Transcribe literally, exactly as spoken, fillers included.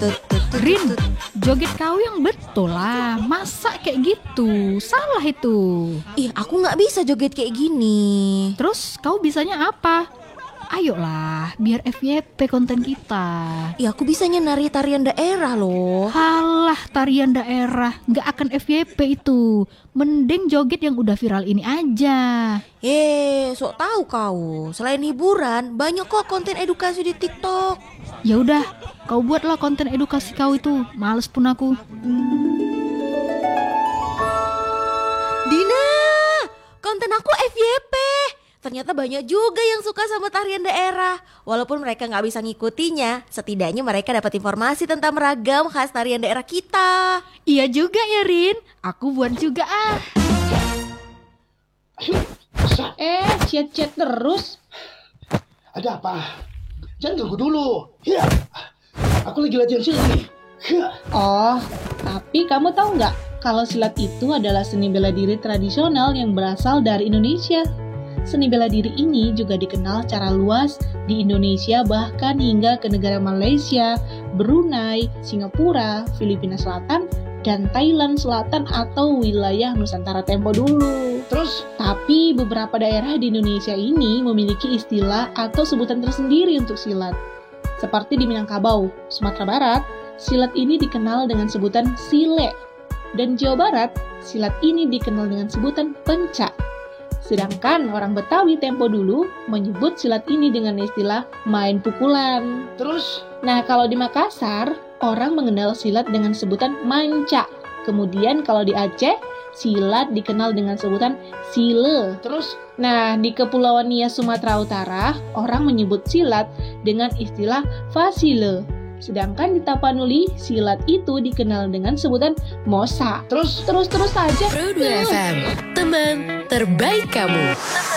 Rin, joget kau yang betul lah. Masa kayak gitu? Salah itu. Ih, aku gak bisa joget kayak gini. Terus kau bisanya apa? Ayolah, biar F Y P konten kita. Ya aku bisanya nari tarian daerah loh. Halah, tarian daerah gak akan F Y P itu. Mending joget yang udah viral ini aja. Eh, sok tahu kau. Selain hiburan, banyak kok konten edukasi di TikTok. Ya udah, kau buatlah konten edukasi kau itu. Males pun aku. Dina, konten aku F Y P. Ternyata banyak juga yang suka sama tarian daerah. Walaupun mereka gak bisa ngikutinya, setidaknya mereka dapat informasi tentang ragam khas tarian daerah kita. Iya juga ya Rin, aku buat juga ah. Eh, chat-chat terus. Ada apa? Jangan ganggu dulu. Ya, aku lagi latihan silat nih. Ya. Oh, tapi kamu tahu nggak kalau silat itu adalah seni bela diri tradisional yang berasal dari Indonesia. Seni bela diri ini juga dikenal secara luas di Indonesia bahkan hingga ke negara Malaysia, Brunei, Singapura, Filipina Selatan, dan Thailand Selatan atau wilayah Nusantara tempo dulu. Terus? Tapi beberapa daerah di Indonesia ini memiliki istilah atau sebutan tersendiri untuk silat. Seperti di Minangkabau, Sumatera Barat, silat ini dikenal dengan sebutan sile. Dan Jawa Barat, silat ini dikenal dengan sebutan pencak. Sedangkan orang Betawi tempo dulu menyebut silat ini dengan istilah main pukulan. Terus? Nah, kalau di Makassar, orang mengenal silat dengan sebutan manca. Kemudian kalau di Aceh, silat dikenal dengan sebutan sile. Terus? Nah, di Kepulauan Nias Sumatera Utara, orang menyebut silat dengan istilah fasile. Sedangkan di Tapanuli, silat itu dikenal dengan sebutan mosa. Terus? Terus-terus saja. Pro dua F M, teman terbaik kamu.